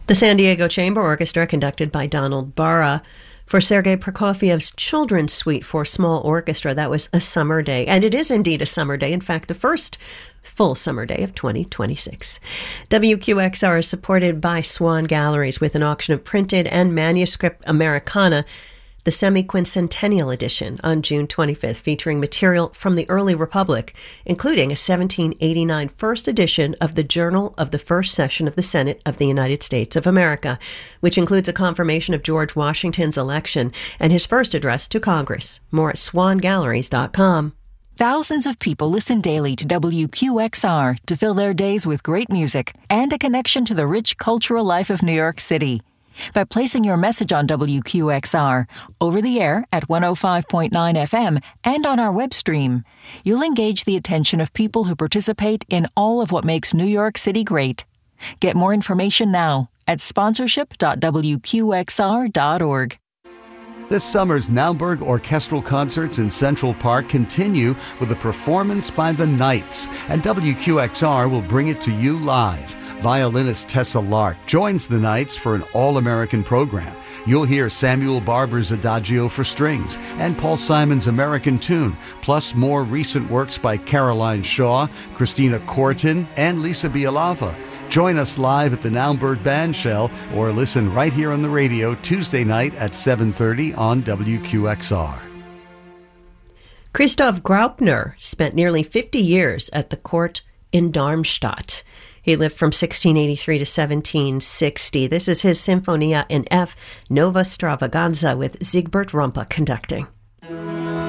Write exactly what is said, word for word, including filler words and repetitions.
The San Diego Chamber Orchestra, conducted by Donald Barra, for Sergei Prokofiev's Children's Suite for Small Orchestra. That was A Summer Day. And it is indeed a summer day. In fact, the first full summer day of twenty twenty-six. W Q X R is supported by Swan Galleries with an auction of printed and manuscript Americana, the semi-quincentennial edition, on June twenty-fifth, featuring material from the early Republic, including a seventeen eighty-nine first edition of the Journal of the First Session of the Senate of the United States of America, which includes a confirmation of George Washington's election and his first address to Congress. More at swan galleries dot com. Thousands of people listen daily to W Q X R to fill their days with great music and a connection to the rich cultural life of New York City. By placing your message on W Q X R, over the air at one oh five point nine F M and on our web stream, you'll engage the attention of people who participate in all of what makes New York City great. Get more information now at sponsorship dot w q x r dot org. This summer's Naumburg Orchestral Concerts in Central Park continue with a performance by the Knights, and W Q X R will bring it to you live. Violinist Tessa Lark joins the Knights for an all-American program. You'll hear Samuel Barber's Adagio for strings and Paul Simon's American Tune, plus more recent works by Caroline Shaw, Christina Corton, and Lisa Bialava. Join us live at the Naumburg Bandshell or listen right here on the radio Tuesday night at seven thirty on W Q X R. Christoph Graupner spent nearly fifty years at the court in Darmstadt. He lived from sixteen eighty-three to seventeen sixty. This is his Sinfonia in F, Nova Stravaganza, with Siegbert Rumpa conducting.